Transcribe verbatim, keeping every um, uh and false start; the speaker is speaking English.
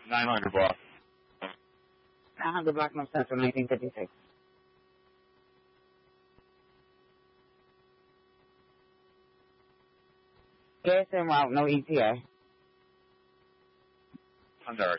nine hundred block. nine hundred block, North Central, nineteen fifty-six. Gas en route, no E T A. I'm sorry.